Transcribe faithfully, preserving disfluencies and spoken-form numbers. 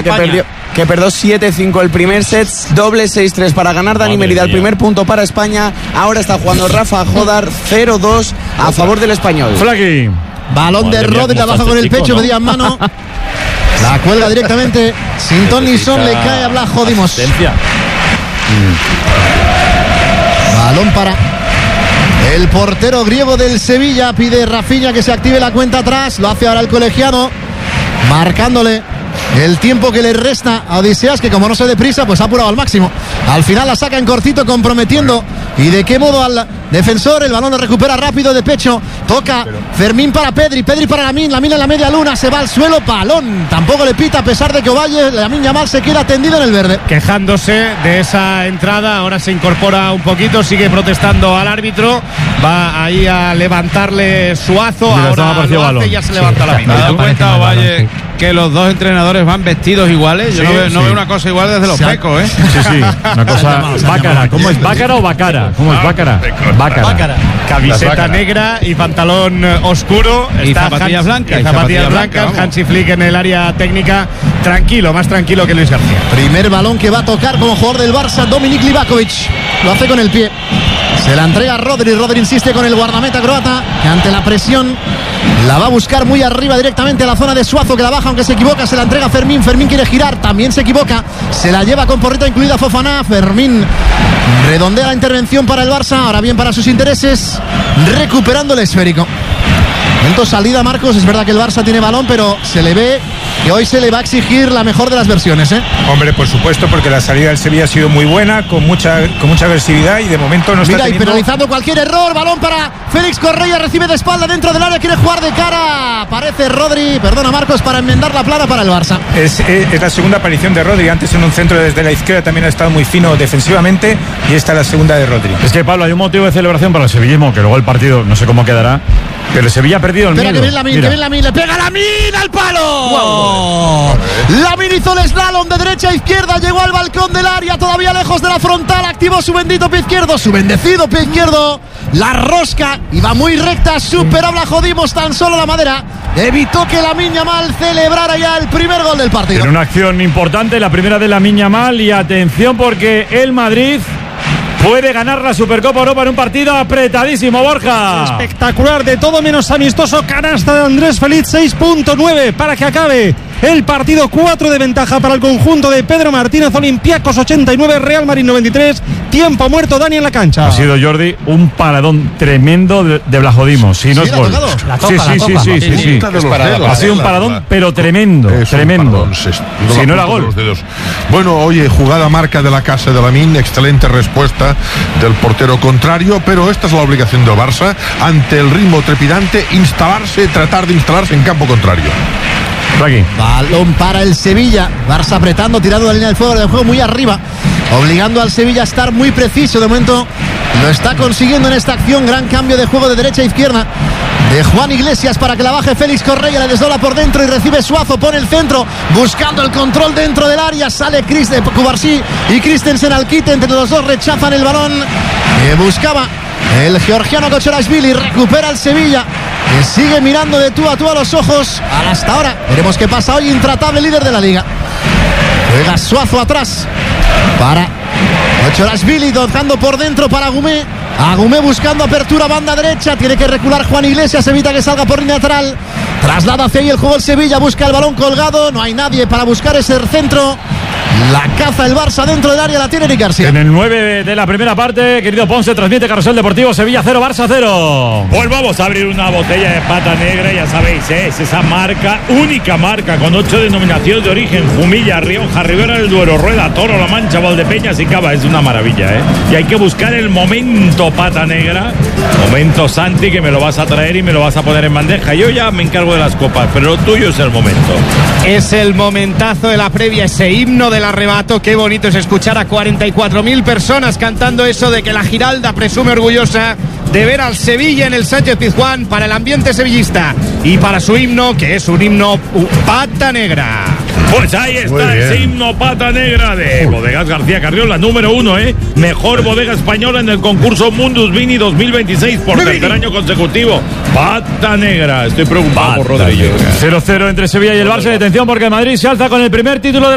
que perdió, que perdió siete cinco el primer set, doble seis tres para ganar Dani Madre Mérida, el primer punto para España. Ahora está jugando Rafa Jodar, cero dos a favor del español. Flaqui. Balón de Rodri, la baja con el pecho, ¿no? medida en mano. La cuelga directamente. Sin ton ni son, le cae a Blajo Dimos. Balón para el portero griego del Sevilla. Pide Rafinha que se active la cuenta atrás. Lo hace ahora el colegiado, marcándole el tiempo que le resta a Odiseas, que como no se deprisa, pues ha apurado al máximo. Al final la saca en cortito, comprometiendo. ¿Y de qué modo al defensor? El balón lo recupera rápido de pecho. Toca Fermín para Pedri, Pedri para Lamine, Lamine en la media luna, se va al suelo, balón. Tampoco le pita a pesar de que Ovalle, Lamine Yamal se queda tendido en el verde. Quejándose de esa entrada, ahora se incorpora un poquito, sigue protestando al árbitro. Va ahí a levantarle Suazo, Mira, ahora lo hace y ya se levanta sí, Lamine. ¿Te das cuenta, Ovalle, que los dos entrenadores van vestidos iguales? Yo Sí, no, veo, no sí. veo una cosa igual desde los Se ha- pecos, ¿eh? Sí, sí, una cosa. Bácara, ¿cómo es? ¿Bácara o Bácara? ¿Cómo es Bácara? Bácara. Camiseta negra y pantalón eh, oscuro. Y Está zapatillas Hans- blancas, y y zapatillas zapatillas blancas. blancas, vamos. Hansi Flick en el área técnica. Tranquilo, más tranquilo que Luis García. Primer balón que va a tocar como jugador del Barça, Dominik Livakovic. Lo hace con el pie. Se la entrega a Rodri. Rodri insiste con el guardameta croata, que ante la presión la va a buscar muy arriba directamente a la zona de Suazo, que la baja aunque se equivoca. Se la entrega a Fermín. Fermín quiere girar, también se equivoca. Se la lleva con porrita incluida Fofana. Fermín redondea la intervención para el Barça. Ahora bien para sus intereses, recuperando el esférico. Momento salida, Marcos. Es verdad que el Barça tiene balón, pero se le ve que hoy se le va a exigir la mejor de las versiones, ¿eh? Hombre, por supuesto, porque la salida del Sevilla ha sido muy buena, con mucha, con mucha agresividad y de momento no está Mira, y teniendo... penalizando cualquier error. Balón para Félix Correa, recibe de espalda dentro del área, quiere jugar de cara. Aparece Rodri, perdona Marcos, para enmendar la plana para el Barça. Es, es, es la segunda aparición de Rodri. Antes en un centro desde la izquierda también ha estado muy fino defensivamente y esta es la segunda de Rodri. Es que, Pablo, hay un motivo de celebración para el sevillismo, que luego el partido no sé cómo quedará, pero el Sevilla ha perdido el Espera, miedo. que viene Lamine, que Mira. viene Lamine, le pega Lamine al palo. Wow. Lamine hizo el slalom de derecha a izquierda, llegó al balcón del área, todavía lejos de la frontal, activó su bendito pie izquierdo, su bendecido pie izquierdo, la rosca, iba muy recta, superó a Jodimos, tan solo la madera, evitó que Lamine Yamal celebrara ya el primer gol del partido. En una acción importante, la primera de Lamine Yamal, y atención porque el Madrid puede ganar la Supercopa Europa en un partido apretadísimo, Borja. Espectacular, de todo menos amistoso. Canasta de Andrés Feliz, seis punto nueve para que acabe el partido. Cuatro de ventaja para el conjunto de Pedro Martínez. Olympiacos ochenta y nueve, Real Madrid noventa y tres. Tiempo muerto, Dani en la cancha. Ha sido, Jordi, un paradón tremendo de, de Blajodimos. Si no Sí, es la ha gol. tocado. La Sí, toca, sí, la sí, toca. sí, sí, sí. Punta de los dedos. Ha sido un paradón, pero tremendo, Es un tremendo. paradón, se- Si la no era punta de gol. los dedos. Bueno, oye, jugada marca de la casa de Lamine, excelente respuesta del portero contrario, pero esta es la obligación del Barça ante el ritmo trepidante, instalarse, tratar de instalarse en campo contrario. Aquí. Balón para el Sevilla. Barça apretando, tirando la línea del fuego del juego muy arriba, obligando al Sevilla a estar muy preciso. De momento lo está consiguiendo en esta acción. Gran cambio de juego de derecha a izquierda de Juan Iglesias para que la baje Félix Correa. Le desdobla por dentro y recibe Suazo. Pone el centro, buscando el control dentro del área. Sale Chris de Cubarsí y Christensen al quite. Entre los dos rechazan el balón que buscaba el georgiano Kocherashvili. Recupera el Sevilla, que sigue mirando de tú a tú a los ojos al hasta ahora. Veremos qué pasa hoy, intratable líder de la liga. Juega Suazo atrás para Kocherashvili, tocando por dentro para Agumé. Agumé buscando apertura, banda derecha. Tiene que recular Juan Iglesias, evita que salga por línea lateral. Traslada hacia ahí el juego el Sevilla, busca el balón colgado. No hay nadie para buscar ese centro. La caza el Barça dentro del área, la tiene Eric García. En el nueve de la primera parte, querido Ponce, transmite Carrusel Deportivo, Sevilla cero, Barça cero. Pues vamos a abrir una botella de pata negra, ya sabéis, ¿eh? Es esa marca, única marca, con ocho denominaciones de origen: Jumilla, Rioja, Ribera del Duero, Rueda, Toro, La Mancha, Valdepeñas y Cava. Es una maravilla, ¿eh? Y hay que buscar el momento pata negra, momento Santi, que me lo vas a traer y me lo vas a poner en bandeja. Yo ya me encargo de las copas, pero lo tuyo es el momento. Es el momentazo de la previa, ese himno del arrebato. Qué bonito es escuchar a cuarenta y cuatro mil personas cantando eso de que la Giralda presume orgullosa de ver al Sevilla en el Sánchez Pizjuán, para el ambiente sevillista y para su himno, que es un himno pata negra. Pues ahí está ese himno pata negra de Bodegas García Carrión, la número uno, ¿eh? Mejor bodega española en el concurso Mundus Vini dos mil veintiséis por tercer año consecutivo. Pata negra. Estoy preocupado por Rodríguez. cero cero entre Sevilla y el Barça. Detención porque el Madrid se alza con el primer título de la